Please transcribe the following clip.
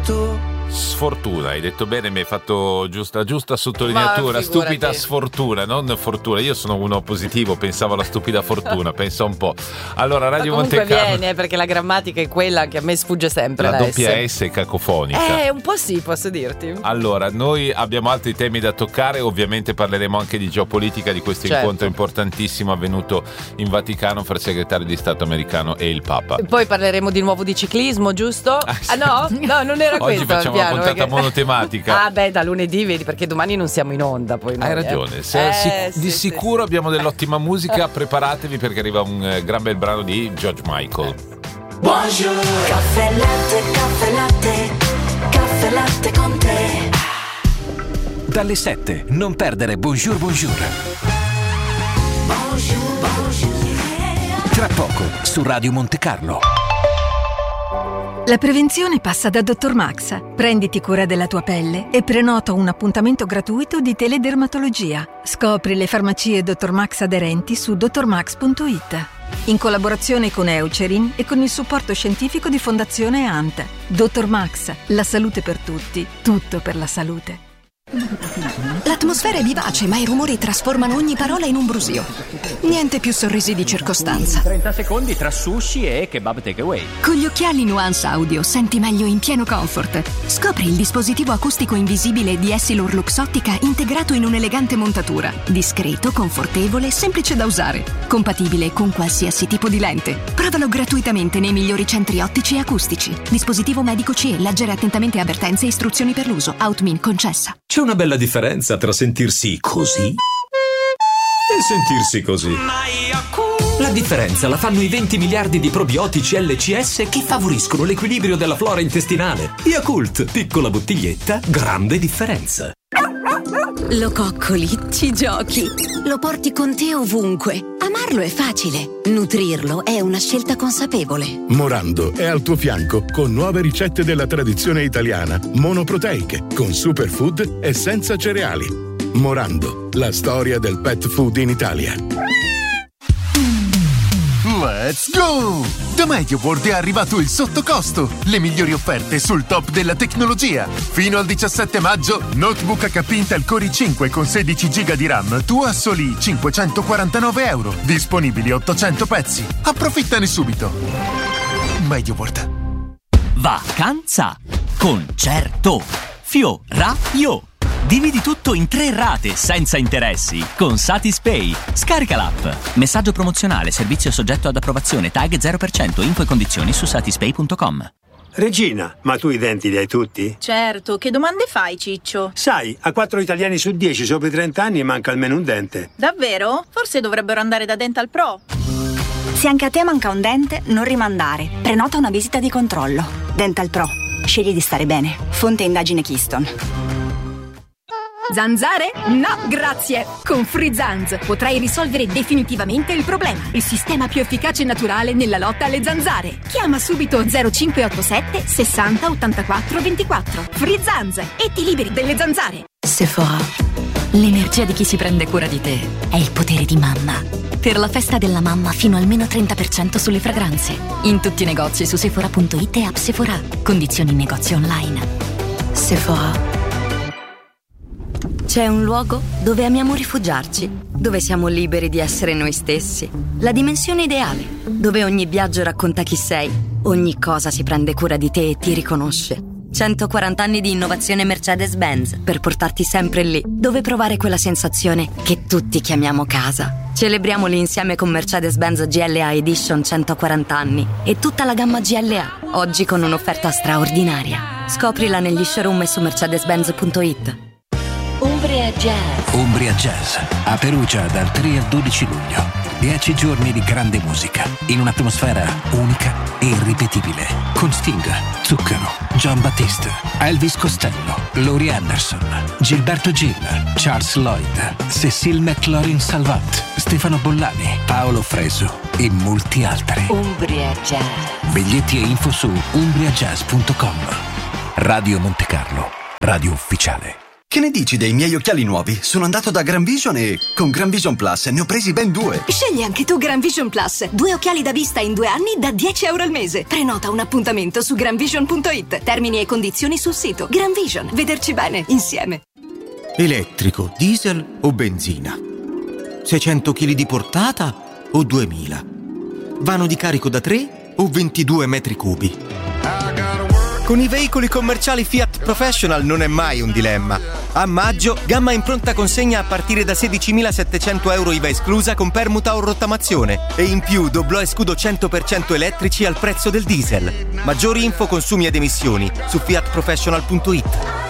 tu. Sfortuna, hai detto bene, mi hai fatto giusta sottolineatura. Stupida sfortuna, non fortuna. Io sono uno positivo, pensavo alla stupida fortuna, pensa un po'. Allora, Radio Monte Carlo. Comunque viene, perché la grammatica è quella che a me sfugge sempre. La doppia S è cacofonica. Un po' sì, posso dirti. Allora, noi abbiamo altri temi da toccare, ovviamente parleremo anche di geopolitica, di questo incontro importantissimo avvenuto in Vaticano fra il segretario di Stato americano e il Papa. E poi parleremo di nuovo di ciclismo, giusto? No? No, non era Oggi questo. Facciamo una puntata monotematica. Da lunedì, vedi, perché domani non siamo in onda. Poi hai ragione. Di sicuro abbiamo dell'ottima musica. Preparatevi perché arriva un gran bel brano di George Michael. Buongiorno. Caffè latte, caffè latte, caffè latte con te. Dalle 7 non perdere Bonjour Bonjour. Bonjour, bonjour. Tra poco su Radio Monte Carlo. La prevenzione passa da Dr. Max. Prenditi cura della tua pelle e prenota un appuntamento gratuito di teledermatologia. Scopri le farmacie Dr. Max aderenti su drmax.it. In collaborazione con Eucerin e con il supporto scientifico di Fondazione ANT. Dr. Max, la salute per tutti, tutto per la salute. L'atmosfera è vivace, ma i rumori trasformano ogni parola in un brusio. Niente più sorrisi di circostanza. 30 secondi tra sushi e kebab takeaway. Con gli occhiali Nuance Audio senti meglio in pieno comfort. Scopri il dispositivo acustico invisibile di Essilor Luxottica integrato in un'elegante montatura. Discreto, confortevole, semplice da usare. Compatibile con qualsiasi tipo di lente. Provalo gratuitamente nei migliori centri ottici e acustici. Dispositivo medico CE, leggere attentamente avvertenze e istruzioni per l'uso. Outmin concessa. C'è una bella differenza tra sentirsi così e sentirsi così. La differenza la fanno i 20 miliardi di probiotici LCS che favoriscono l'equilibrio della flora intestinale. Yakult, piccola bottiglietta, grande differenza. Lo coccoli, ci giochi, lo porti con te ovunque. Amarlo è facile, nutrirlo è una scelta consapevole. Morando è al tuo fianco con nuove ricette della tradizione italiana, monoproteiche, con superfood e senza cereali. Morando, la storia del pet food in Italia. Let's go! Da MediaWorld è arrivato il sottocosto, le migliori offerte sul top della tecnologia. Fino al 17 maggio, notebook HP Intel Core i5 con 16 GB di RAM, tu a soli €549, disponibili 800 pezzi. Approfittane subito. MediaWorld. Vacanza! Concerto! Fioraio! Dividi tutto in 3 rate senza interessi con Satispay. Scarica l'app. Messaggio promozionale, servizio soggetto ad approvazione, tag 0%, info e condizioni su satispay.com. Regina, ma tu i denti li hai tutti? Certo, che domande fai, Ciccio? Sai, a 4 italiani su 10 sopra i 30 anni manca almeno un dente. Davvero? Forse dovrebbero andare da Dental Pro. Se anche a te manca un dente, non rimandare. Prenota una visita di controllo. Dental Pro. Scegli di stare bene. Fonte indagine Keystone. Zanzare? No, grazie! Con FreeZanz potrai risolvere definitivamente il problema. Il sistema più efficace e naturale nella lotta alle zanzare. Chiama subito 0587 60 84 24. FreeZanz e ti liberi delle zanzare. Sephora. L'energia di chi si prende cura di te è il potere di mamma. Per la festa della mamma fino al meno 30% sulle fragranze. In tutti i negozi su Sephora.it e app Sephora. Condizioni in negozio online. Sephora. C'è un luogo dove amiamo rifugiarci, dove siamo liberi di essere noi stessi. La dimensione ideale, dove ogni viaggio racconta chi sei, ogni cosa si prende cura di te e ti riconosce. 140 anni di innovazione Mercedes-Benz per portarti sempre lì, dove provare quella sensazione che tutti chiamiamo casa. Celebriamoli insieme con Mercedes-Benz GLA Edition 140 anni e tutta la gamma GLA, oggi con un'offerta straordinaria. Scoprila negli showroom e su mercedes-benz.it. Umbria Jazz. Umbria Jazz, a Perugia dal 3 al 12 luglio. 10 giorni di grande musica, in un'atmosfera unica e irripetibile. Con Sting, Zucchero, John Battiste, Elvis Costello, Laurie Anderson, Gilberto Gil, Charles Lloyd, Cécile McLaurin-Salvant, Stefano Bollani, Paolo Fresu e molti altri. Umbria Jazz. Biglietti e info su umbriajazz.com. Radio Monte Carlo, radio ufficiale. Che ne dici dei miei occhiali nuovi? Sono andato da Gran Vision e con Gran Vision Plus ne ho presi ben 2. Scegli anche tu Gran Vision Plus. 2 occhiali da vista in 2 anni da €10 al mese. Prenota un appuntamento su granvision.it. Termini e condizioni sul sito. Gran Vision. Vederci bene insieme. Elettrico, diesel o benzina? 600 kg di portata o 2000? Vano di carico da 3 o 22 metri cubi? Con i veicoli commerciali Fiat Professional non è mai un dilemma. A maggio, gamma in pronta consegna a partire da €16.700 IVA esclusa con permuta o rottamazione. E in più doblò e scudo 100% elettrici al prezzo del diesel. Maggiori info, consumi ed emissioni su fiatprofessional.it.